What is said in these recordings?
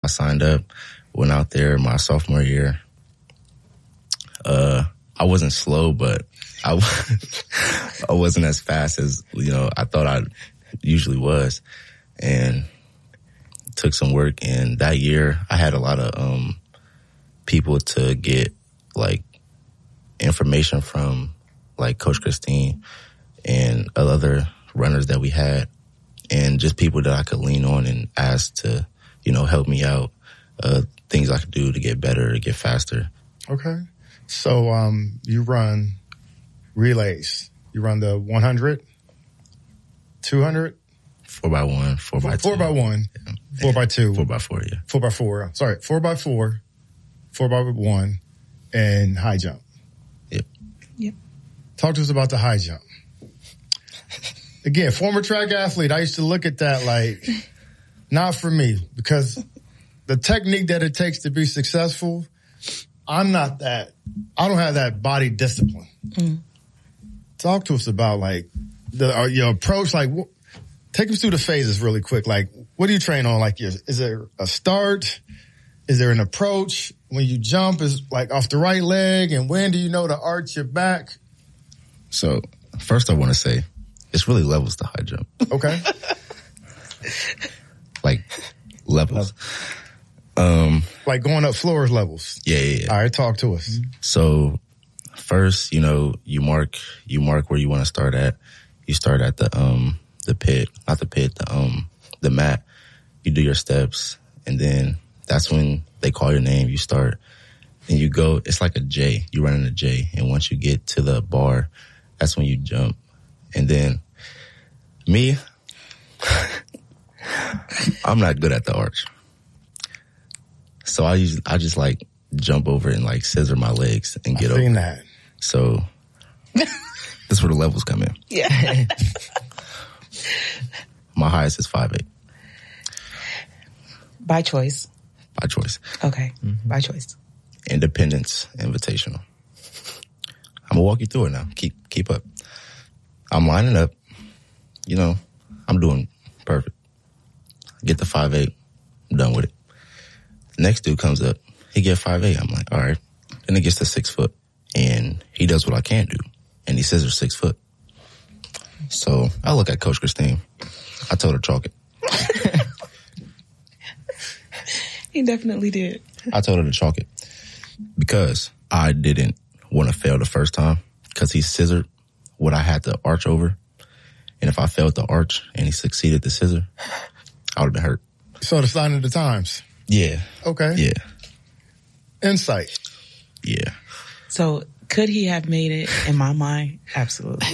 I signed up, went out there my sophomore year. I wasn't slow, but I wasn't as fast as, I thought I usually was. And it took some work. And that year I had a lot of people to get like information from, like Coach Christine and other runners that we had, and just people that I could lean on and ask to, help me out, things I could do to get better, to get faster. Okay. So you run relays. You run the 100, 200? 4x1, 4x2. 4x1, yeah. 4x2. 4x4, yeah. 4x4. Sorry, 4x4, 4x1, and high jump. Yep. Talk to us about the high jump. Again, former track athlete, I used to look at that like, not for me, because the technique that it takes to be successful, I don't have that body discipline. Mm. Talk to us about like your approach, like take us through the phases really quick. Like, what do you train on? Like, is there a start? Is there an approach? When you jump, is like off the right leg, and when do you know to arch your back? So first I want to say, it's really levels to high jump. Okay. Like levels. Like going up floors levels. Yeah. All right, talk to us. So first, you mark where you want to start at. You start at the pit, not the pit, the mat. You do your steps, and then that's when they call your name. You start, and you go. It's like a J. You run in a J, and once you get to the bar, that's when you jump. And then me, I'm not good at the arch, so I just like jump over and like scissor my legs and get over. I've seen that. So that's where the levels come in. Yeah. My highest is 5'8". By choice. By choice. Okay. Mm-hmm. By choice. Independence Invitational. I'm gonna walk you through it now. Keep up. I'm lining up. I'm doing perfect. Get the 5'8". I'm done with it. The next dude comes up. He get 5'8". I'm like, all right. Then he gets to 6 foot, and he does what I can't do, and he scissors 6 foot. So I look at Coach Christine. I told her chalk it. He definitely did. I told her to chalk it because I didn't want to fail the first time, because he scissored what I had to arch over. And if I failed the arch and he succeeded the scissor, I would have been hurt. So the sign of the times. Yeah. Okay. Yeah. Insight. Yeah. So could he have made it? In my mind, absolutely.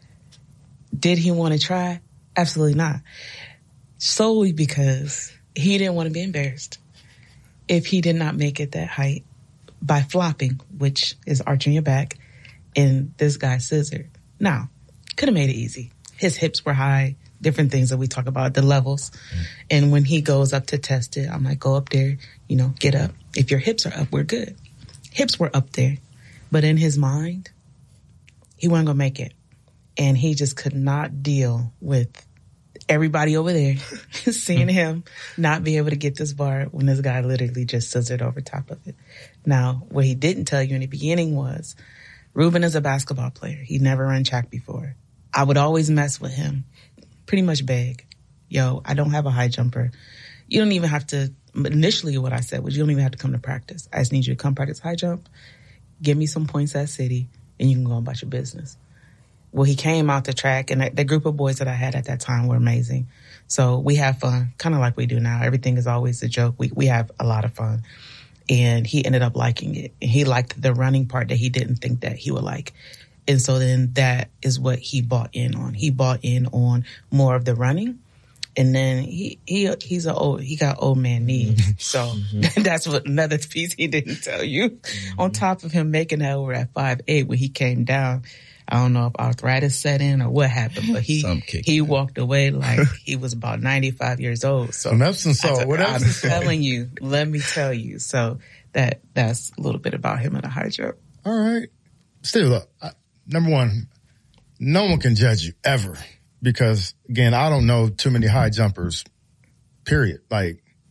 Did he want to try? Absolutely not. Solely because he didn't want to be embarrassed if he did not make it that height by flopping, which is arching your back, and this guy scissored. Now, could have made it easy. His hips were high, different things that we talk about, the levels. And when he goes up to test it, I'm like, go up there, get up. If your hips are up, we're good. Hips were up there. But in his mind, he wasn't going to make it. And he just could not deal with everybody over there seeing him not be able to get this bar when this guy literally just scissored over top of it. Now, what he didn't tell you in the beginning was Ruben is a basketball player. He never run track before. I would always mess with him, pretty much beg, yo, I don't have a high jumper. You don't even have to, initially what I said was you don't even have to come to practice. I just need you to come practice high jump, give me some points at City, and you can go about your business. Well, he came out the track, and the group of boys that I had at that time were amazing. So we have fun, kind of like we do now. Everything is always a joke. We have a lot of fun. And he ended up liking it. And he liked the running part that he didn't think that he would like. And so then that is what he bought in on. He bought in on more of the running. And then he got old man knees. So that's what another piece he didn't tell you. On top of him making that over at 5'8", when he came down, I don't know if arthritis set in or what happened, but he walked away like he was about 95 years old. So I'm telling you, let me tell you. So that's a little bit about him in a high jump. All right. Still, look, number one, no one can judge you ever because, again, I don't know too many high jumpers, period. Like,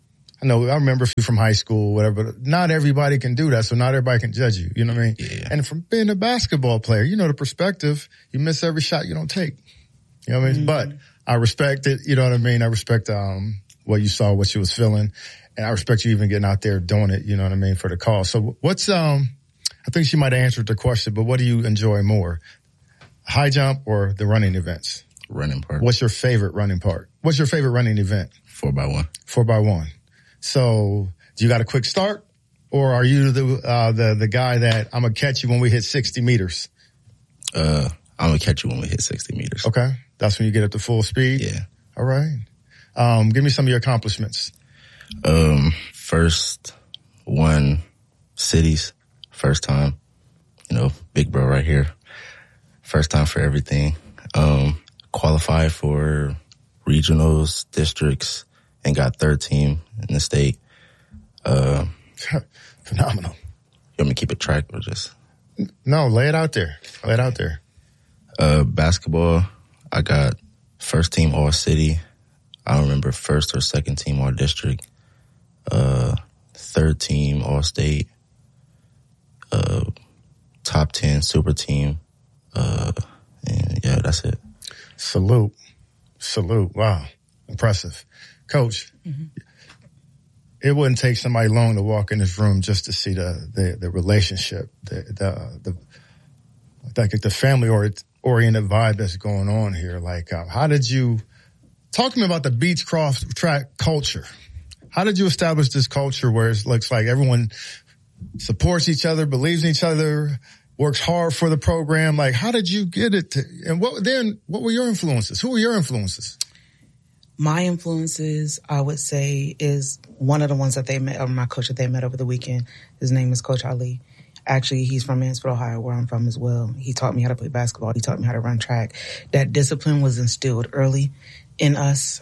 I know I remember you from high school, whatever, but not everybody can do that. So not everybody can judge you. You know what I mean? Yeah. And from being a basketball player, you know the perspective, you miss every shot you don't take. You know what I mean? But I respect it. You know what I mean? I respect, what you saw, what you was feeling. And I respect you even getting out there doing it. You know what I mean? For the cause. So what's, I think she might have answered the question, but what do you enjoy more? High jump or the running events? Running part. What's your favorite running part? What's your favorite running event? 4x1. 4x1. So do you got a quick start, or are you the guy that I'm going to catch you when we hit 60 meters? I'm going to catch you when we hit 60 meters. Okay. That's when you get up to full speed? Yeah. All right. Give me some of your accomplishments. First won cities. First time. You know, big bro right here. First time for everything. Qualified for regionals, districts, and got third team in the state. Phenomenal. You want me to keep it track or just? No, lay it out there. Lay it out there. Basketball, I got first team all city. I don't remember first or second team all district. Third team all state. Top 10 super team. And yeah, that's it. Salute. Wow. Impressive. Coach, it wouldn't take somebody long to walk in this room just to see the relationship, the family oriented vibe that's going on here. Like, how did you talk to me about the Beechcroft track culture? How did you establish this culture where it looks like everyone supports each other, believes in each other, works hard for the program? Like, how did you get it to, and what were your influences? Who were your influences? My influences, I would say, is one of the ones that they met, or my coach that they met over the weekend. His name is Coach Ali. Actually, he's from Mansfield, Ohio, where I'm from as well. He taught me how to play basketball. He taught me how to run track. That discipline was instilled early in us.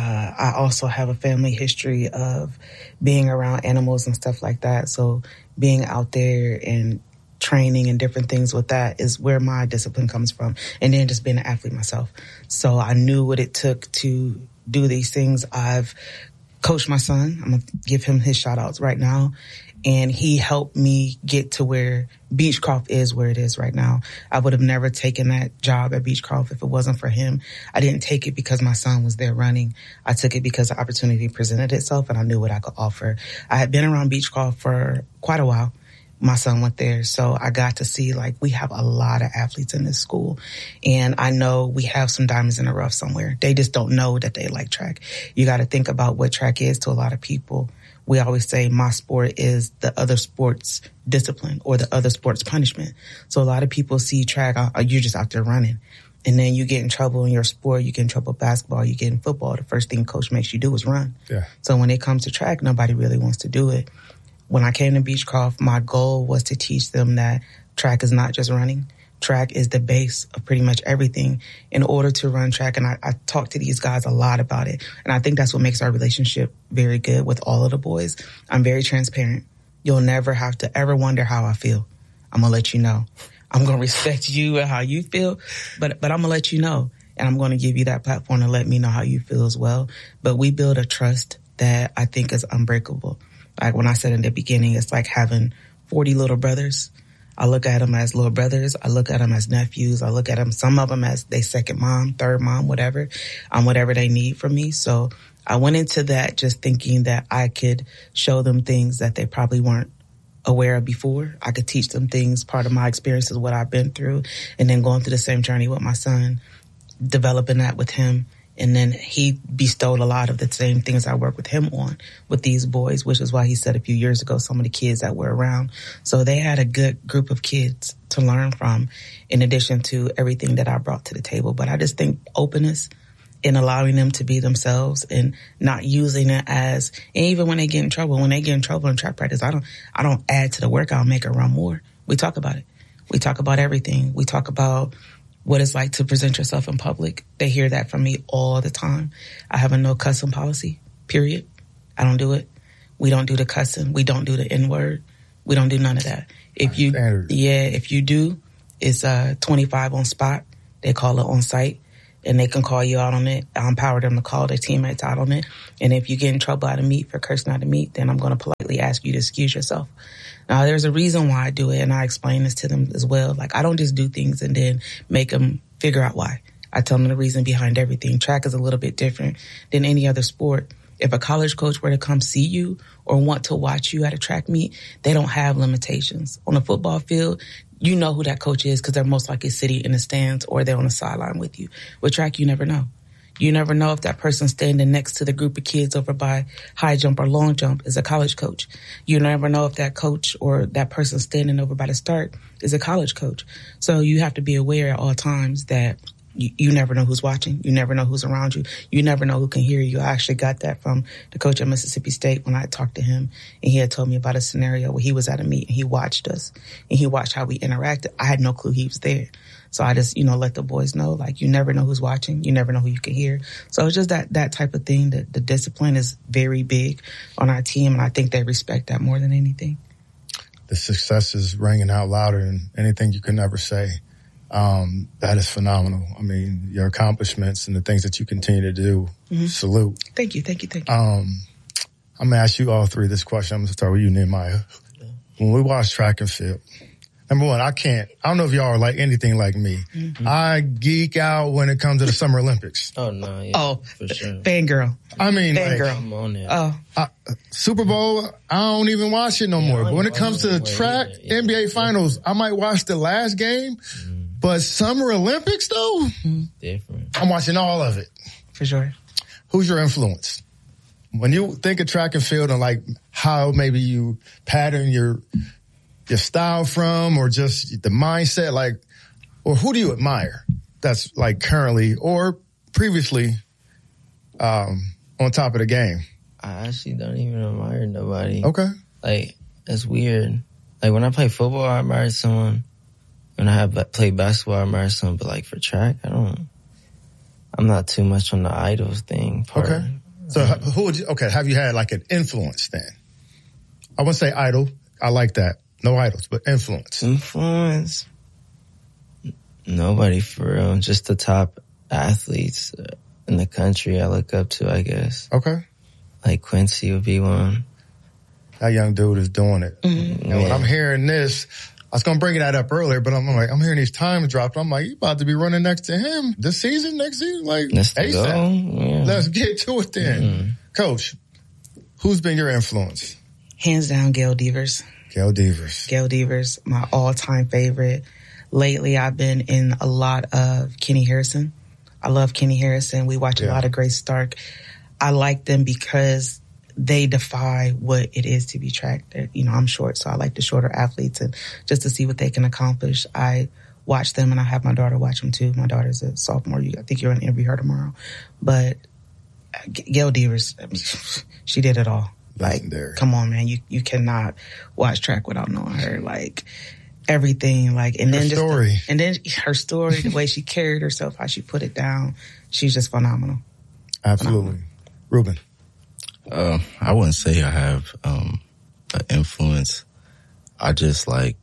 I also have a family history of being around animals and stuff like that. So being out there and training and different things with that is where my discipline comes from. And then just being an athlete myself. So I knew what it took to do these things. I've coached my son. I'm going to give him his shout outs right now. And he helped me get to where Beechcroft is where it is right now. I would have never taken that job at Beechcroft if it wasn't for him. I didn't take it because my son was there running. I took it because the opportunity presented itself and I knew what I could offer. I had been around Beechcroft for quite a while. My son went there. So I got to see, like, we have a lot of athletes in this school. And I know we have some diamonds in the rough somewhere. They just don't know that they like track. You got to think about what track is to a lot of people. We always say my sport is the other sport's discipline or the other sport's punishment. So a lot of people see track, you're just out there running. And then you get in trouble in your sport, you get in trouble with basketball, you get in football. The first thing coach makes you do is run. Yeah. So when it comes to track, nobody really wants to do it. When I came to Beechcroft, my goal was to teach them that track is not just running. Track is the base of pretty much everything in order to run track. And I talk to these guys a lot about it. And I think that's what makes our relationship very good with all of the boys. I'm very transparent. You'll never have to ever wonder how I feel. I'm going to let you know. I'm going to respect you and how you feel, but I'm going to let you know. And I'm going to give you that platform to let me know how you feel as well. But we build a trust that I think is unbreakable. Like when I said in the beginning, it's like having 40 little brothers. I look at them as little brothers. I look at them as nephews. I look at them, some of them as their second mom, third mom, whatever, whatever they need from me. So I went into that just thinking that I could show them things that they probably weren't aware of before. I could teach them things, part of my experiences, what I've been through, and then going through the same journey with my son, developing that with him. And then he bestowed a lot of the same things I work with him on with these boys, which is why he said a few years ago, some of the kids that were around. So they had a good group of kids to learn from in addition to everything that I brought to the table. But I just think openness and allowing them to be themselves and not using it as, and even when they get in trouble in track practice, I don't add to the workout, make it run more. We talk about it. We talk about everything. We talk about what it's like to present yourself in public. They hear that from me all the time. I have a no cussing policy, period. I don't do it. We don't do the cussing. We don't do the N-word. We don't do none of that. If you do, it's 25 on spot. They call it on site. and they can call you out on it. I empower them to call their teammates out on it. And if you get in trouble at a meet for cursing at a meet, then I'm going to politely ask you to excuse yourself. Now, there's a reason why I do it, and I explain this to them as well. Like, I don't just do things and then make them figure out why. I tell them the reason behind everything. Track is a little bit different than any other sport. If a college coach were to come see you or want to watch you at a track meet, they don't have limitations. On a football field, you know who that coach is because they're most likely sitting in the stands or they're on the sideline with you. With track, you never know. You never know if that person standing next to the group of kids over by high jump or long jump is a college coach. You never know if that coach or that person standing over by the start is a college coach. So you have to be aware at all times that you never know who's watching. You never know who's around you. You never know who can hear you. I actually got that from the coach at Mississippi State when I talked to him, and he had told me about a scenario where he was at a meet and he watched us and he watched how we interacted. I had no clue he was there. So I just, let the boys know, like, you never know who's watching. You never know who you can hear. So it's just that type of thing. That the discipline is very big on our team, and I think they respect that more than anything. The success is ringing out louder than anything you can ever say. That is phenomenal. I mean, your accomplishments and the things that you continue to do, salute. Thank you. I'm going to ask you all three this question. I'm going to start with you, Nehemiah. When we watch track and field, number one, I don't know if y'all are like anything like me. Mm-hmm. I geek out when it comes to the Summer Olympics. Oh, no. Yeah, for sure. Fangirl. I mean, fangirl. I'm on it. Super Bowl, I don't even watch it no more. But when it comes to track, NBA Finals, I might watch the last game. But Summer Olympics, though, different. I'm watching all of it. For sure. Who's your influence? When you think of track and field and like how maybe you pattern your style from, or just the mindset, like, or who do you admire that's like currently or previously on top of the game? I actually don't even admire nobody. Okay. Like, it's weird. Like, when I play football, I admire someone. When I played basketball, I admire someone. But like for track, I'm not too much on the idols thing part. Okay. So who would you, have you had like an influence then? I wouldn't say idol. I like that. No idols, but influence. Influence? Nobody for real. Just the top athletes in the country I look up to, I guess. Okay. Like Quincy would be one. That young dude is doing it. Mm-hmm. And when I'm hearing this, I was going to bring that up earlier, but I'm hearing these times dropped. I'm like, you about to be running next to him this season, next season? Like, ASAP. Yeah. Let's get to it then. Mm-hmm. Coach, who's been your influence? Hands down, Gail Devers. Gail Devers, my all-time favorite. Lately, I've been in a lot of Kenny Harrison. I love Kenny Harrison. We watch a lot of Grace Stark. I like them because they defy what it is to be tracked. I'm short, so I like the shorter athletes, and just to see what they can accomplish. I watch them, and I have my daughter watch them too. My daughter's a sophomore. I think you're going to interview her tomorrow. But Gail Devers, she did it all. Legendary. Come on, man. You cannot watch track without knowing her. Like, everything. Like, and then her story, the way she carried herself, how she put it down. She's just phenomenal. Absolutely. Ruben. I wouldn't say I have an influence. I just like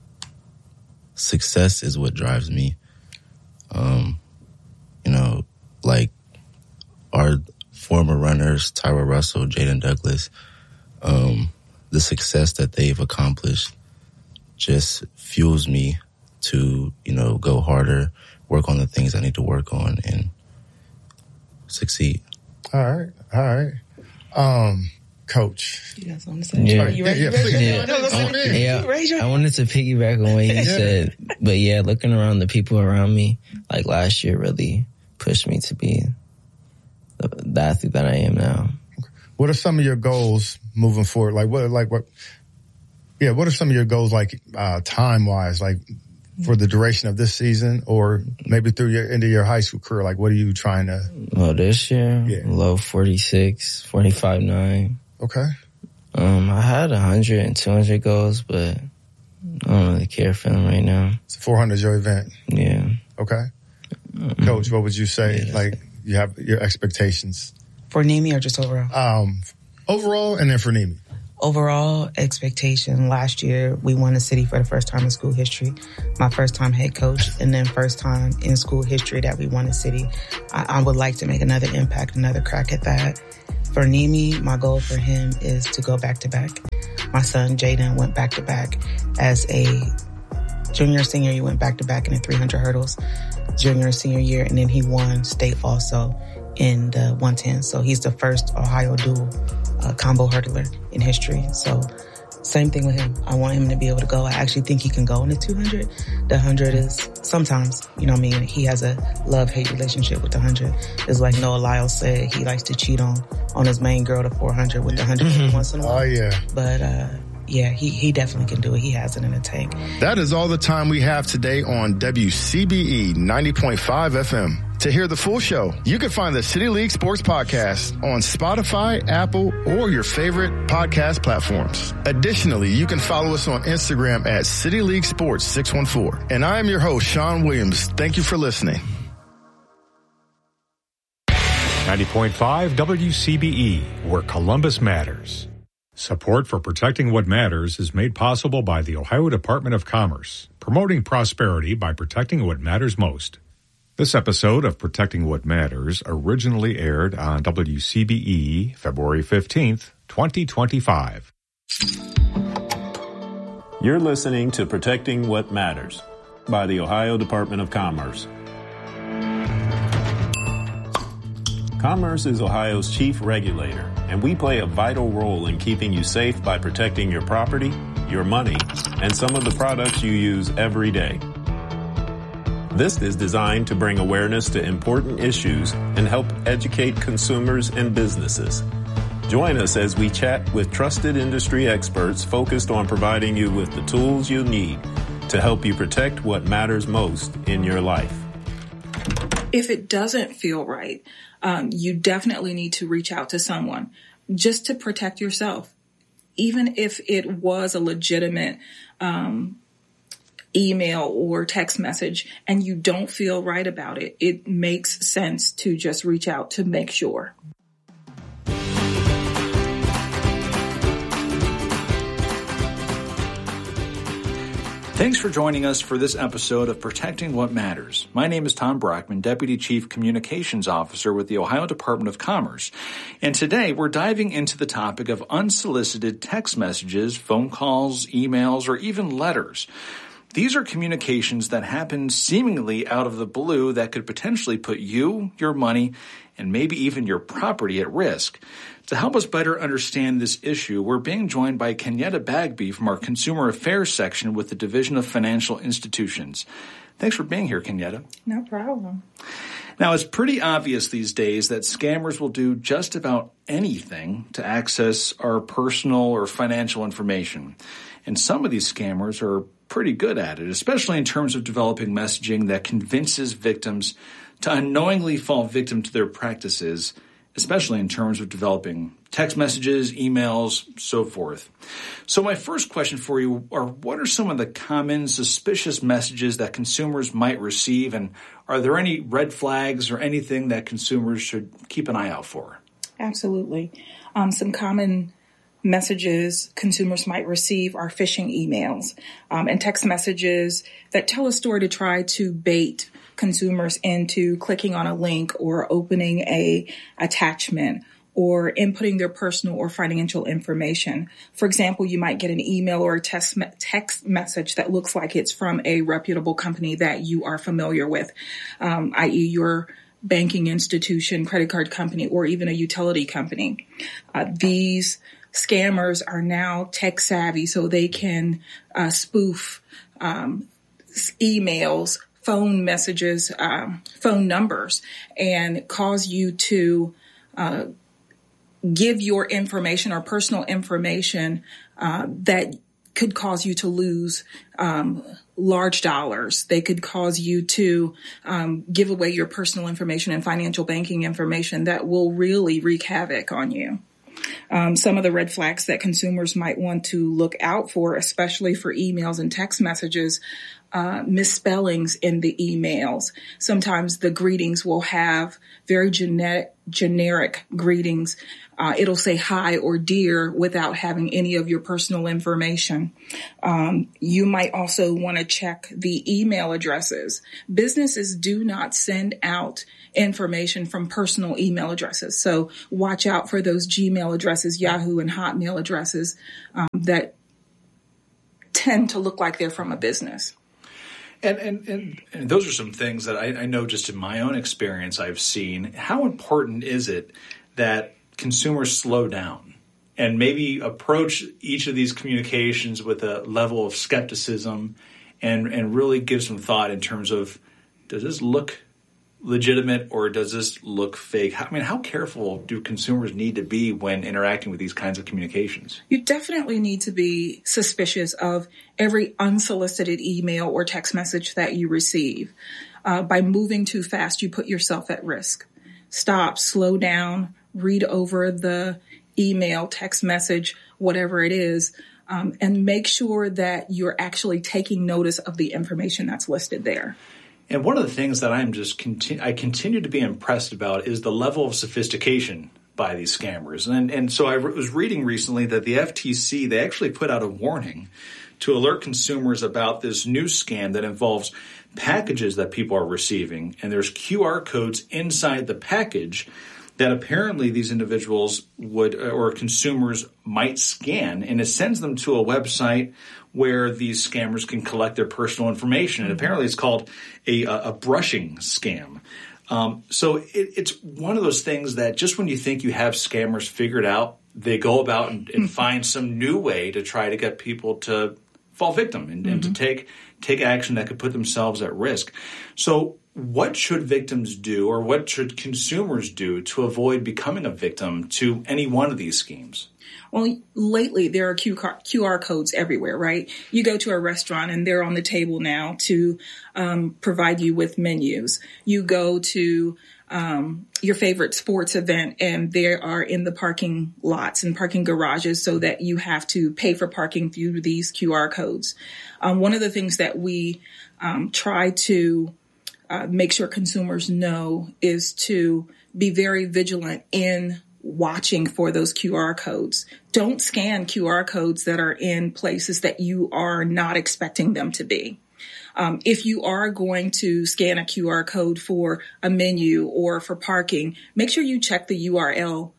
success is what drives me. Like our former runners, Tyra Russell, Jaden Douglas, the success that they've accomplished just fuels me to, go harder, work on the things I need to work on, and succeed. All right. Coach. You got something to say? Yeah. You ready? I wanted to piggyback on what you said, but looking around, the people around me, like last year, really pushed me to be the athlete that I am now. What are some of your goals moving forward? What are some of your goals, like time wise, like for the duration of this season, or maybe through your into your high school career? Like, what are you trying to? Well, this year, low 46, 45.9. Okay. I had 100 and 200 goals, but I don't really care for them right now. So 400 is your event. Yeah. Okay. Coach, what would you say? Like, you have your expectations for Nemi or just overall? Overall, and then for Nemi. overall expectation, last year we won the city for the first time in school history. My first time head coach, and then first time in school history that we won the city. I would like to make another impact, another crack at that. For Nimi, my goal for him is to go back to back. My son Jaden went back to back as a junior, senior. He went back to back in the 300 hurdles, junior and senior year, and then he won state also in the 110. So he's the first Ohio dual combo hurdler in history. So same thing with him. I want him to be able to go. I actually think he can go in the 200. The 100 is sometimes, you know what I mean? He has a love-hate relationship with the 100. It's like Noah Lyles said, he likes to cheat on his main girl, the 400, with the 100 once in a while. Oh, yeah. But, yeah, he definitely can do it. He has it in the tank. That is all the time we have today on WCBE 90.5 FM. To hear the full show, you can find the City League Sports Podcast on Spotify, Apple, or your favorite podcast platforms. Additionally, you can follow us on Instagram at City League Sports 614. And I am your host, Sean Williams. Thank you for listening. 90.5 WCBE, where Columbus matters. Support for Protecting What Matters is made possible by the Ohio Department of Commerce, promoting prosperity by protecting what matters most. This episode of Protecting What Matters originally aired on WCBE February 15th, 2025. You're listening to Protecting What Matters by the Ohio Department of Commerce. Commerce is Ohio's chief regulator, and we play a vital role in keeping you safe by protecting your property, your money, and some of the products you use every day. This is designed to bring awareness to important issues and help educate consumers and businesses. Join us as we chat with trusted industry experts focused on providing you with the tools you need to help you protect what matters most in your life. If it doesn't feel right, you definitely need to reach out to someone just to protect yourself. Even if it was a legitimate email or text message and you don't feel right about it, it makes sense to just reach out to make sure. Thanks for joining us for this episode of Protecting What Matters. My name is Tom Brockman, Deputy Chief Communications Officer with the Ohio Department of Commerce. And today we're diving into the topic of unsolicited text messages, phone calls, emails, or even letters. These are communications that happen seemingly out of the blue that could potentially put you, your money, and maybe even your property at risk. To help us better understand this issue, we're being joined by Kenyatta Bagby from our Consumer Affairs section with the Division of Financial Institutions. Thanks for being here, Kenyatta. No problem. Now, it's pretty obvious these days that scammers will do just about anything to access our personal or financial information. And some of these scammers are pretty good at it, especially in terms of developing messaging that convinces victims to unknowingly fall victim to their practices, especially in terms of developing text messages, emails, so forth. So my first question for you are, what are some of the common suspicious messages that consumers might receive, and are there any red flags or anything that consumers should keep an eye out for? Absolutely. Some common messages consumers might receive are phishing emails and text messages that tell a story to try to bait consumers into clicking on a link or opening a attachment or inputting their personal or financial information. For example, you might get an email or a text message that looks like it's from a reputable company that you are familiar with, i.e. your banking institution, credit card company, or even a utility company. These scammers are now tech savvy, so they can spoof emails, phone messages, phone numbers, and cause you to give your information or personal information that could cause you to lose large dollars. They could cause you to give away your personal information and financial banking information that will really wreak havoc on you. Some of the red flags that consumers might want to look out for, especially for emails and text messages, misspellings in the emails. Sometimes the greetings will have very generic greetings. It'll say hi or dear without having any of your personal information. You might also want to check the email addresses. Businesses do not send out information from personal email addresses. So watch out for those Gmail addresses, Yahoo and Hotmail addresses that tend to look like they're from a business. And those are some things that I know just in my own experience I've seen. How important is it that consumers slow down and maybe approach each of these communications with a level of skepticism and really give some thought in terms of, does this look legitimate or does this look fake? I mean, how careful do consumers need to be when interacting with these kinds of communications? You definitely need to be suspicious of every unsolicited email or text message that you receive. By moving too fast, you put yourself at risk. Stop, slow down, read over the email, text message, whatever it is, and make sure that you're actually taking notice of the information that's listed there. And one of the things that I continue to be impressed about is the level of sophistication by these scammers. And so I was reading recently that the FTC, they actually put out a warning to alert consumers about this new scam that involves packages that people are receiving. And there's QR codes inside the package that apparently these individuals would, or consumers might scan, and it sends them to a website where these scammers can collect their personal information. And apparently it's called a brushing scam. So it's one of those things that just when you think you have scammers figured out, they go about and find some new way to try to get people to fall victim and to take action that could put themselves at risk. So what should victims do, or what should consumers do to avoid becoming a victim to any one of these schemes? Well, lately there are QR codes everywhere, right? You go to a restaurant and they're on the table now to provide you with menus. You go to your favorite sports event and they are in the parking lots and parking garages so that you have to pay for parking through these QR codes. One of the things that we try to make sure consumers know is to be very vigilant in watching for those QR codes. Don't scan QR codes that are in places that you are not expecting them to be. If you are going to scan a QR code for a menu or for parking, make sure you check the URL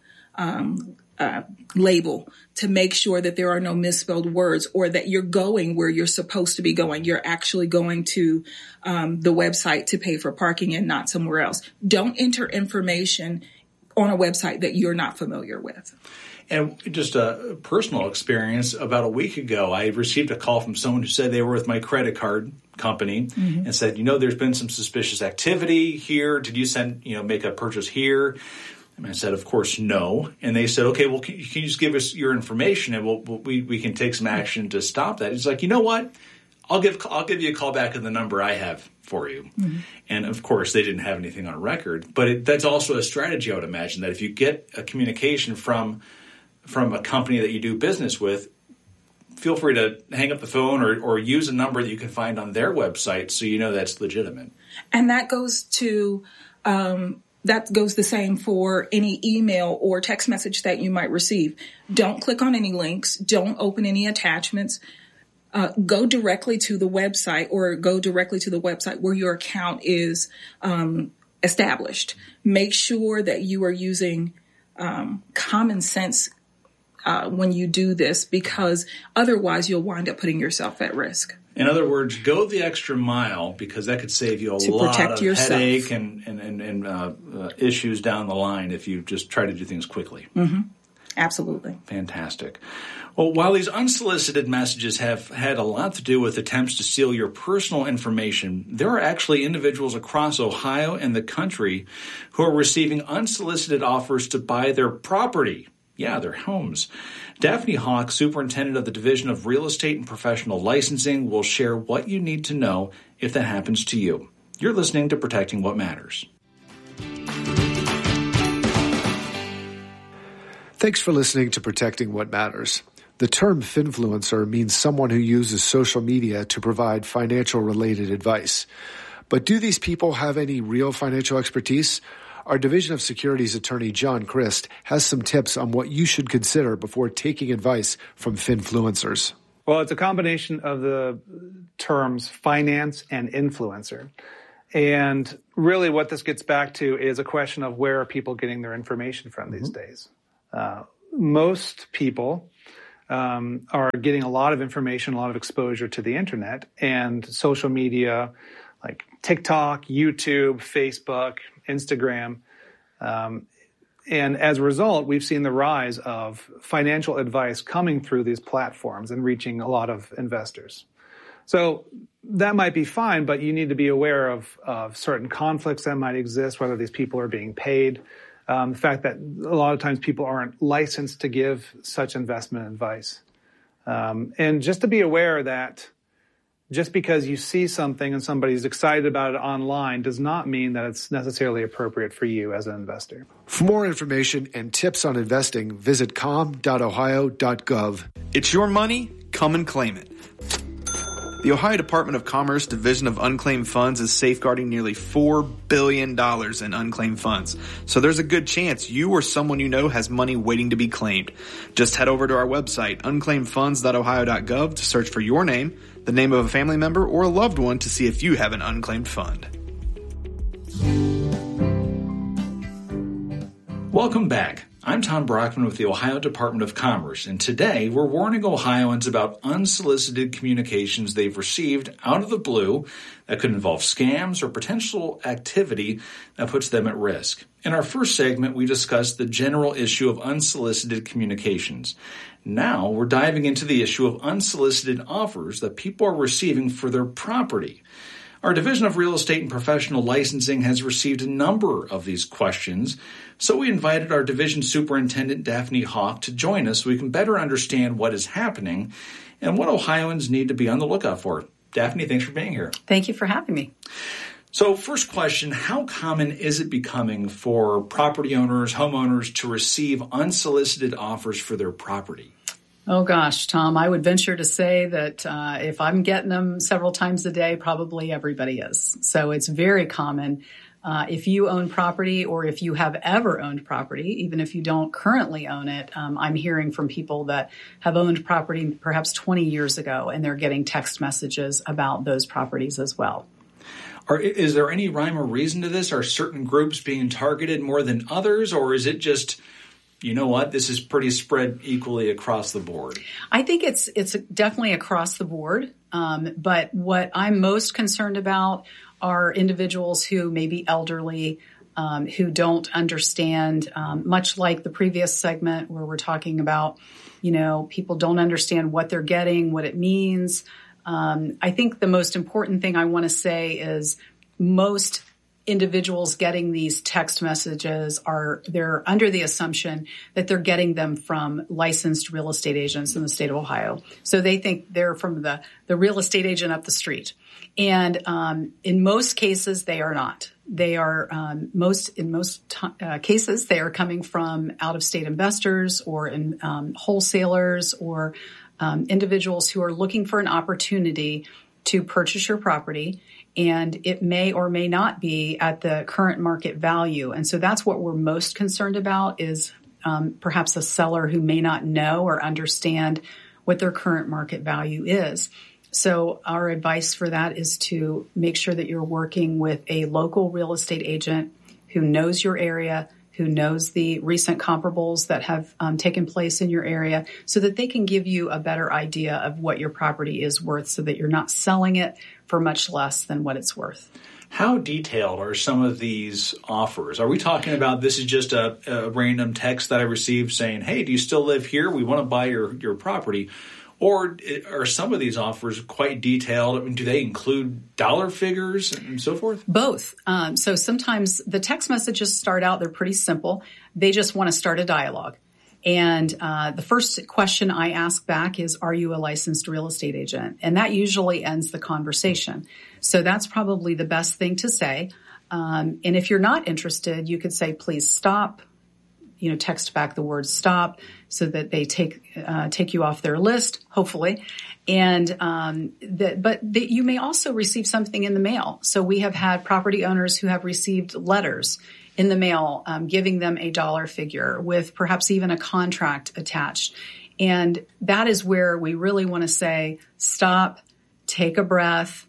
label to make sure that there are no misspelled words or that you're going where you're supposed to be going. You're actually going to the website to pay for parking and not somewhere else. Don't enter information on a website that you're not familiar with. And just a personal experience, about a week ago, I received a call from someone who said they were with my credit card company and said, there's been some suspicious activity here. Did you make a purchase here? And I said, of course, no. And they said, okay, well, can you just give us your information and we can take some action to stop that? It's like, you know what? I'll give you a call back on the number I have for you. And of course, they didn't have anything on record. But that's also a strategy, I would imagine, that if you get a communication from a company that you do business with, feel free to hang up the phone or use a number that you can find on their website so you know that's legitimate. And that goes to the same for any email or text message that you might receive. Don't click on any links. Don't open any attachments. Go directly to the website where your account is established. Make sure that you are using common sense when you do this, because otherwise you'll wind up putting yourself at risk. In other words, go the extra mile, because that could save you a lot of headache and issues down the line if you just try to do things quickly. Absolutely. Fantastic. Well, while these unsolicited messages have had a lot to do with attempts to steal your personal information, there are actually individuals across Ohio and the country who are receiving unsolicited offers to buy their property. Yeah, their homes. Daphne Hawk, Superintendent of the Division of Real Estate and Professional Licensing, will share what you need to know if that happens to you. You're listening to Protecting What Matters. Thanks for listening to Protecting What Matters. The term finfluencer means someone who uses social media to provide financial-related advice. But do these people have any real financial expertise? Our Division of Securities attorney, John Christ, has some tips on what you should consider before taking advice from finfluencers. Well, it's a combination of the terms finance and influencer. And really what this gets back to is a question of where are people getting their information from these days. Most people are getting a lot of information, a lot of exposure to the internet and social media like TikTok, YouTube, Facebook, Instagram. And as a result, we've seen the rise of financial advice coming through these platforms and reaching a lot of investors. So that might be fine, but you need to be aware of certain conflicts that might exist, whether these people are being paid, the fact that a lot of times people aren't licensed to give such investment advice. And just to be aware that just because you see something and somebody's excited about it online does not mean that it's necessarily appropriate for you as an investor. For more information and tips on investing, visit com.ohio.gov. It's your money. Come and claim it. The Ohio Department of Commerce Division of Unclaimed Funds is safeguarding nearly $4 billion in unclaimed funds. So there's a good chance you or someone you know has money waiting to be claimed. Just head over to our website, unclaimedfunds.ohio.gov, to search for your name, the name of a family member, or a loved one to see if you have an unclaimed fund. Welcome back. I'm Tom Brockman with the Ohio Department of Commerce, and today we're warning Ohioans about unsolicited communications they've received out of the blue that could involve scams or potential activity that puts them at risk. In our first segment, we discussed the general issue of unsolicited communications. Now we're diving into the issue of unsolicited offers that people are receiving for their property. Our Division of Real Estate and Professional Licensing has received a number of these questions, so we invited our Division Superintendent Daphne Hawk to join us so we can better understand what is happening and what Ohioans need to be on the lookout for. Daphne, thanks for being here. Thank you for having me. So first question, how common is it becoming for property owners, homeowners to receive unsolicited offers for their property? Oh gosh, Tom, I would venture to say that if I'm getting them several times a day, probably everybody is. So it's very common. If you own property or if you have ever owned property, even if you don't currently own it, I'm hearing from people that have owned property perhaps 20 years ago, and they're getting text messages about those properties as well. Is there any rhyme or reason to this? Are certain groups being targeted more than others, or is it just, you know what, this is pretty spread equally across the board? I think it's definitely across the board. But what I'm most concerned about are individuals who may be elderly, who don't understand, much like the previous segment where we're talking about, people don't understand what they're getting, what it means. I think the most important thing I want to say is most individuals getting these text messages they're under the assumption that they're getting them from licensed real estate agents in the state of Ohio. So they think they're from the real estate agent up the street. And in most cases, they are not. They are in most cases, they are coming from out-of-state investors or wholesalers or individuals who are looking for an opportunity to purchase your property, and it may or may not be at the current market value. And so that's what we're most concerned about is perhaps a seller who may not know or understand what their current market value is. So our advice for that is to make sure that you're working with a local real estate agent who knows your area, who knows the recent comparables that have taken place in your area, so that they can give you a better idea of what your property is worth so that you're not selling it for much less than what it's worth. How detailed are some of these offers? Are we talking about this is just a random text that I received saying, hey, do you still live here? We want to buy your property. Or are some of these offers quite detailed? I mean, do they include dollar figures and so forth? Both. So sometimes the text messages start out, they're pretty simple. They just want to start a dialogue. And the first question I ask back is, are you a licensed real estate agent? And that usually ends the conversation. So that's probably the best thing to say. And if you're not interested, you could say, please stop. Text back the word stop so that they take you off their list, hopefully. And you may also receive something in the mail. So we have had property owners who have received letters in the mail, giving them a dollar figure with perhaps even a contract attached. And that is where we really want to say, stop, take a breath,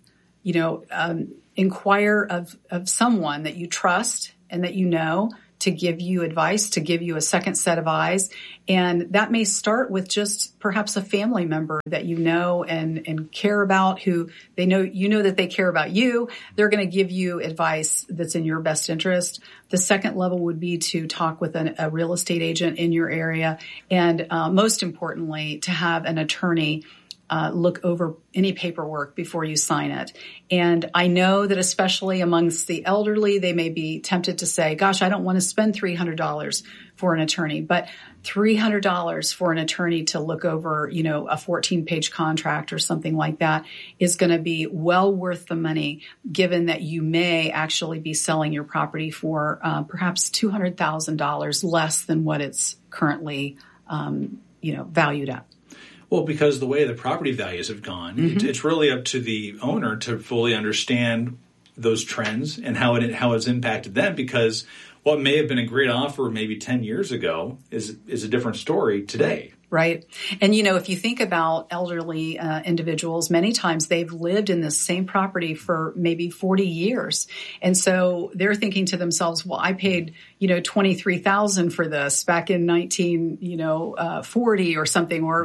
inquire of someone that you trust and that you know to give you advice, to give you a second set of eyes. And that may start with just perhaps a family member that you know and care about, who they know, that they care about you. They're going to give you advice that's in your best interest. The second level would be to talk with a real estate agent in your area. And most importantly, to have an attorney look over any paperwork before you sign it. And I know that especially amongst the elderly, they may be tempted to say, gosh, I don't want to spend $300 for an attorney, but $300 for an attorney to look over, a 14-page contract or something like that is going to be well worth the money, given that you may actually be selling your property for perhaps $200,000 less than what it's currently, valued at. Well, because the way the property values have gone, it's really up to the owner to fully understand those trends and how it's impacted them, because what may have been a great offer maybe 10 years ago is a different story today. Right. And, if you think about elderly individuals, many times they've lived in this same property for maybe 40 years. And so they're thinking to themselves, well, I paid, $23,000 for this back in 1940 or something, or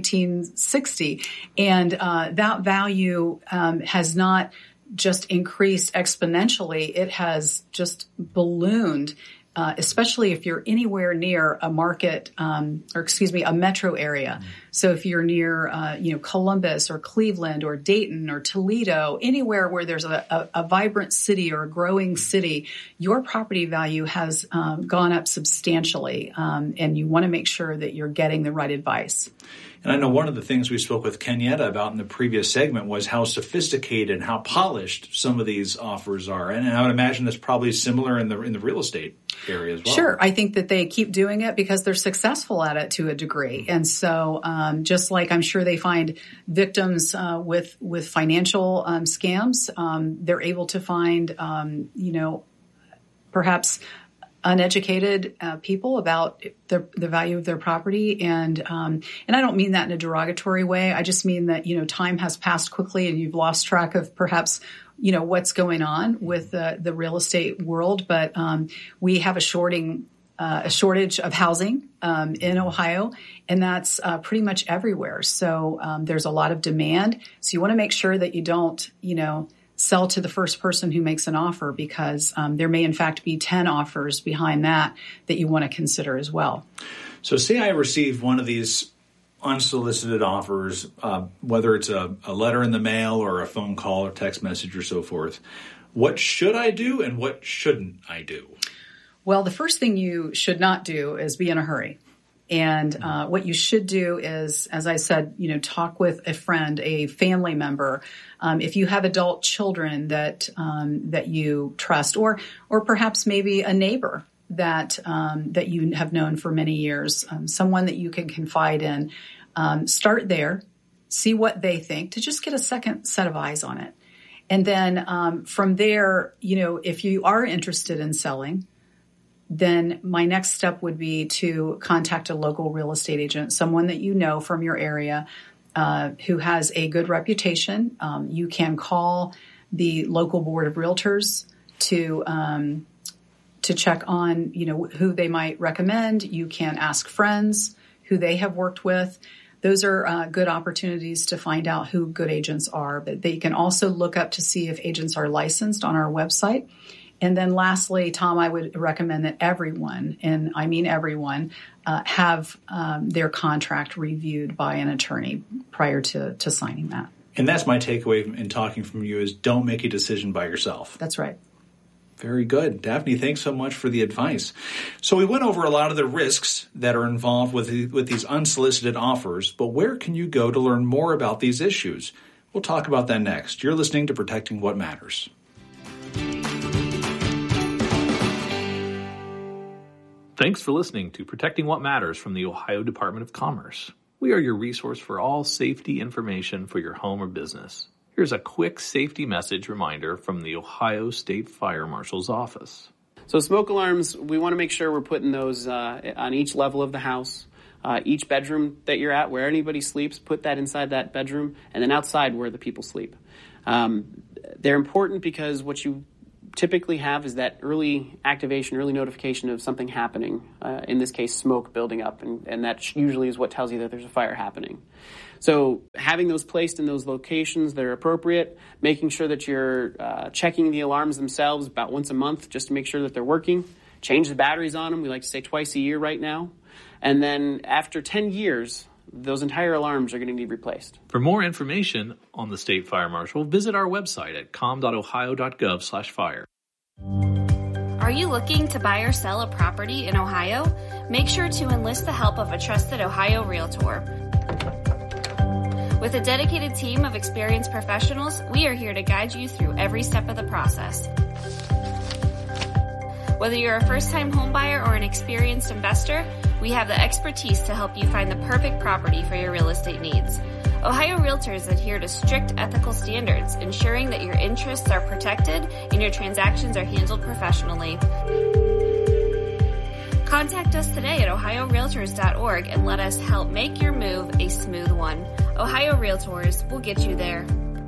1960. And that value has not just increased exponentially. It has just ballooned. Especially if you're anywhere near a market, a metro area. So if you're near, Columbus or Cleveland or Dayton or Toledo, anywhere where there's a vibrant city or a growing city, your property value has gone up substantially, and you want to make sure that you're getting the right advice. And I know one of the things we spoke with Kenyetta about in the previous segment was how sophisticated and how polished some of these offers are. And I would imagine that's probably similar in the real estate area as well. Sure. I think that they keep doing it because they're successful at it to a degree. And so just like I'm sure they find victims with financial scams, they're able to find, perhaps uneducated people about the value of their property. And I don't mean that in a derogatory way. I just mean that, time has passed quickly and you've lost track of perhaps, what's going on with the real estate world. But we have a shortage of housing in Ohio, and that's pretty much everywhere. So there's a lot of demand. So you want to make sure that you don't, sell to the first person who makes an offer, because there may in fact be 10 offers behind that you want to consider as well. So say I received one of these unsolicited offers, whether it's a letter in the mail or a phone call or text message or so forth. What should I do and what shouldn't I do? Well, the first thing you should not do is be in a hurry. And what you should do is, as I said, talk with a friend, a family member. If you have adult children that you trust, or perhaps maybe a neighbor that you have known for many years, someone that you can confide in. Start there, see what they think, to just get a second set of eyes on it. And then from there, if you are interested in selling, then my next step would be to contact a local real estate agent, someone that you know from your area who has a good reputation. You can call the local board of realtors to check on, who they might recommend. You can ask friends who they have worked with. Those are good opportunities to find out who good agents are. But they can also look up to see if agents are licensed on our website. And then lastly, Tom, I would recommend that everyone, and I mean everyone, have their contract reviewed by an attorney prior to signing that. And that's my takeaway in talking from you is don't make a decision by yourself. That's right. Very good. Daphne, thanks so much for the advice. So we went over a lot of the risks that are involved with these unsolicited offers, but where can you go to learn more about these issues? We'll talk about that next. You're listening to Protecting What Matters. Thanks for listening to Protecting What Matters from the Ohio Department of Commerce. We are your resource for all safety information for your home or business. Here's a quick safety message reminder from the Ohio State Fire Marshal's Office. So smoke alarms, we want to make sure we're putting those on each level of the house. Each bedroom that you're at, where anybody sleeps, put that inside that bedroom, and then outside where the people sleep. They're important because what you typically have is that early activation, early notification of something happening, in this case, smoke building up, and that usually is what tells you that there's a fire happening. So having those placed in those locations that are appropriate, making sure that you're checking the alarms themselves about once a month just to make sure that they're working, change the batteries on them. We like to say twice a year right now. And then after 10 years, those entire alarms are going to need replaced. For more information on the State Fire Marshal, visit our website at com.ohio.gov/fire. Are you looking to buy or sell a property in Ohio? Make sure to enlist the help of a trusted Ohio realtor. With a dedicated team of experienced professionals, we are here to guide you through every step of the process. Whether you're a first-time homebuyer or an experienced investor, we have the expertise to help you find the perfect property for your real estate needs. Ohio Realtors adhere to strict ethical standards, ensuring that your interests are protected and your transactions are handled professionally. Contact us today at ohiorealtors.org and let us help make your move a smooth one. Ohio Realtors will get you there.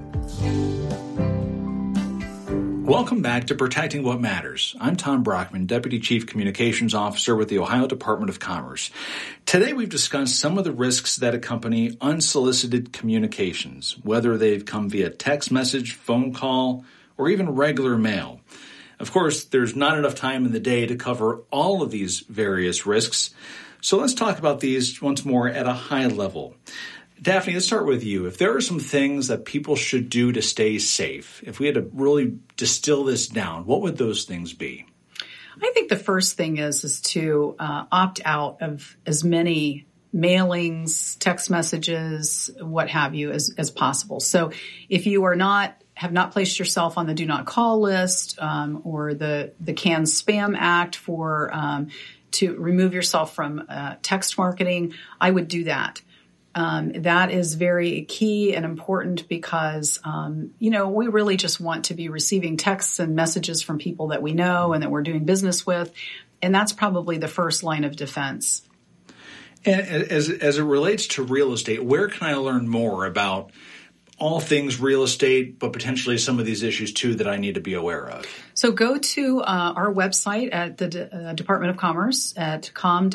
Welcome back to Protecting What Matters. I'm Tom Brockman, Deputy Chief Communications Officer with the Ohio Department of Commerce. Today we've discussed some of the risks that accompany unsolicited communications, whether they've come via text message, phone call, or even regular mail. Of course, there's not enough time in the day to cover all of these various risks, so let's talk about these once more at a high level. Daphne, let's start with you. If there are some things that people should do to stay safe, if we had to really distill this down, what would those things be? I think the first thing is to opt out of as many mailings, text messages, what have you, as possible. So if you have not placed yourself on the do not call list or the CAN Spam Act to remove yourself from text marketing, I would do that. That is very key and important because, we really just want to be receiving texts and messages from people that we know and that we're doing business with. And that's probably the first line of defense. And as it relates to real estate, where can I learn more about all things real estate, but potentially some of these issues too that I need to be aware of? So go to our website at the Department of Commerce at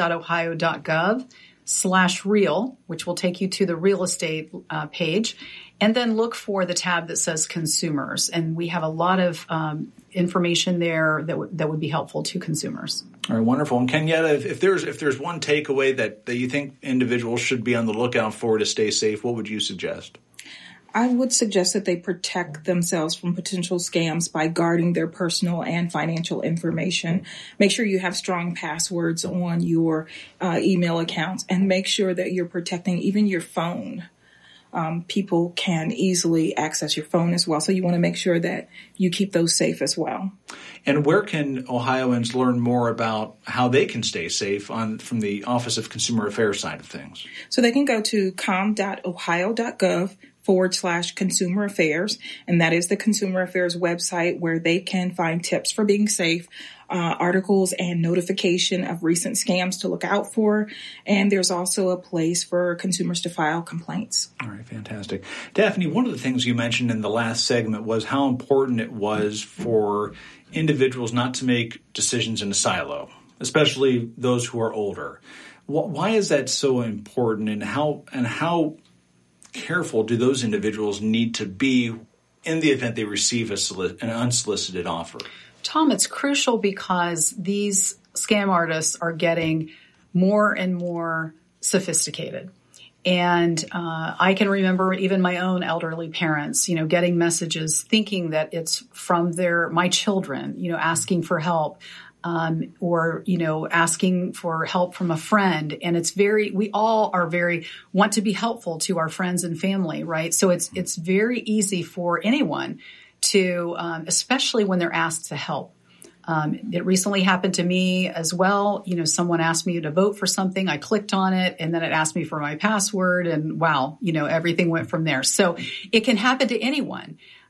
com.ohio.gov/real, which will take you to the real estate page, and then look for the tab that says consumers. And we have a lot of information there that would be helpful to consumers. All right, wonderful. And Kenyetta, if there's one takeaway that you think individuals should be on the lookout for to stay safe, what would you suggest? I would suggest that they protect themselves from potential scams by guarding their personal and financial information. Make sure you have strong passwords on your email accounts, and make sure that you're protecting even your phone. People can easily access your phone as well, so you want to make sure that you keep those safe as well. And where can Ohioans learn more about how they can stay safe from the Office of Consumer Affairs side of things? So they can go to com.ohio.gov/consumer affairs, and that is the Consumer Affairs website where they can find tips for being safe, articles and notification of recent scams to look out for. And there's also a place for consumers to file complaints. All right, fantastic. Daphne, one of the things you mentioned in the last segment was how important it was for individuals not to make decisions in a silo, especially those who are older. Why is that so important, and how careful do those individuals need to be in the event they receive an unsolicited offer? Tom, it's crucial because these scam artists are getting more and more sophisticated. And I can remember even my own elderly parents, getting messages thinking that it's from my children, asking for help. Or asking for help from a friend. And we all want to be helpful to our friends and family, right? So it's very easy for anyone to, especially when they're asked to help. It recently happened to me as well. Someone asked me to vote for something. I clicked on it, and then it asked me for my password, and wow, everything went from there. So it can happen to anyone.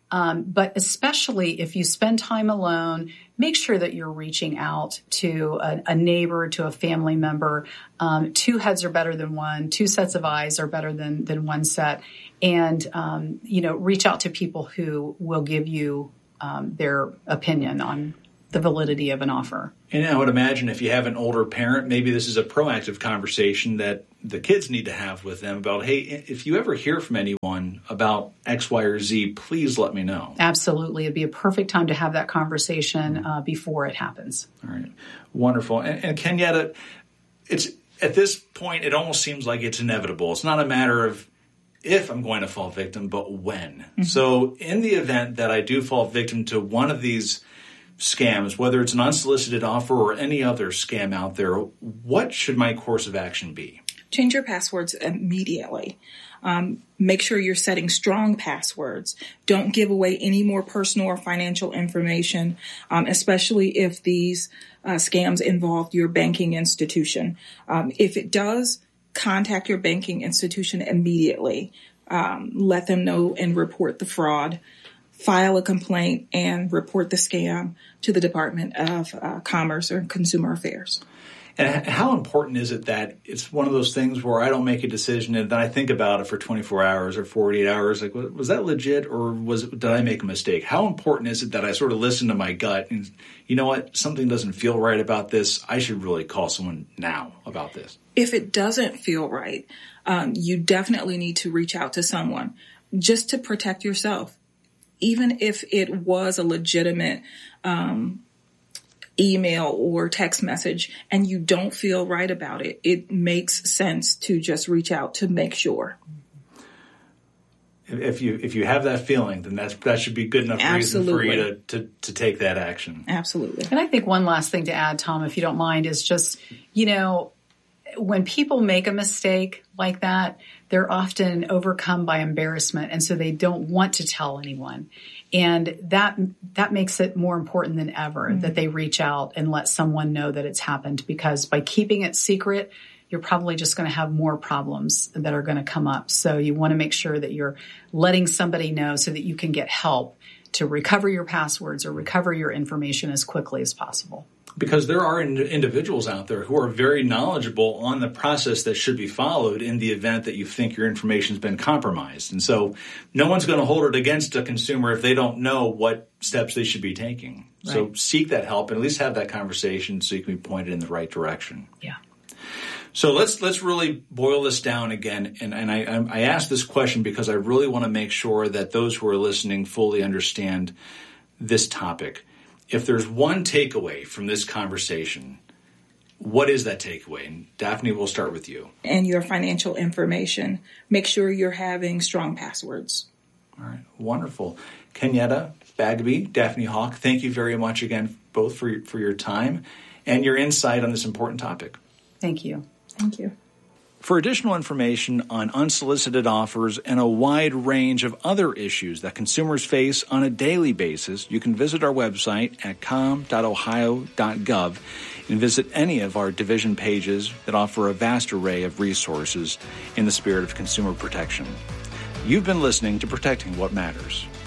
But especially if you spend time alone, make sure that you're reaching out to a neighbor, to a family member. 2 heads are better than one. 2 sets of eyes are better than one set. And, reach out to people who will give you their opinion on the validity of an offer. And I would imagine if you have an older parent, maybe this is a proactive conversation that the kids need to have with them about, hey, if you ever hear from anyone about X, Y, or Z, please let me know. Absolutely. It'd be a perfect time to have that conversation before it happens. All right. Wonderful. And Kenyatta, it's at this point, it almost seems like it's inevitable. It's not a matter of if I'm going to fall victim, but when. Mm-hmm. So in the event that I do fall victim to one of these scams, whether it's an unsolicited offer or any other scam out there, what should my course of action be? Change your passwords immediately. Make sure you're setting strong passwords. Don't give away any more personal or financial information, especially if these scams involve your banking institution. If it does, contact your banking institution immediately. Let them know and report the fraud. File a complaint and report the scam to the Department of Commerce or Consumer Affairs. And how important is it that it's one of those things where I don't make a decision and then I think about it for 24 hours or 48 hours? Like, was that legit or did I make a mistake? How important is it that I sort of listen to my gut and, you know what, something doesn't feel right about this. I should really call someone now about this. If it doesn't feel right, you definitely need to reach out to someone just to protect yourself. Even if it was a legitimate email or text message and you don't feel right about it, it makes sense to just reach out to make sure. If you have that feeling, then that should be good enough reason for you to take that action. Absolutely. And I think one last thing to add, Tom, if you don't mind, is just, when people make a mistake like that, they're often overcome by embarrassment, and so they don't want to tell anyone. And that makes it more important than ever that they reach out and let someone know that it's happened, because by keeping it secret, you're probably just going to have more problems that are going to come up. So you want to make sure that you're letting somebody know so that you can get help to recover your passwords or recover your information as quickly as possible. Because there are individuals out there who are very knowledgeable on the process that should be followed in the event that you think your information has been compromised. And so no one's going to hold it against a consumer if they don't know what steps they should be taking. Right. So seek that help and at least have that conversation so you can be pointed in the right direction. Yeah. So let's really boil this down again. And I asked this question because I really want to make sure that those who are listening fully understand this topic. If there's one takeaway from this conversation, what is that takeaway? And Daphne, we'll start with you. And your financial information. Make sure you're having strong passwords. All right. Wonderful. Kenyatta Bagby, Daphne Hawk, thank you very much again, both for your time and your insight on this important topic. Thank you. Thank you. For additional information on unsolicited offers and a wide range of other issues that consumers face on a daily basis, you can visit our website at com.ohio.gov and visit any of our division pages that offer a vast array of resources in the spirit of consumer protection. You've been listening to Protecting What Matters.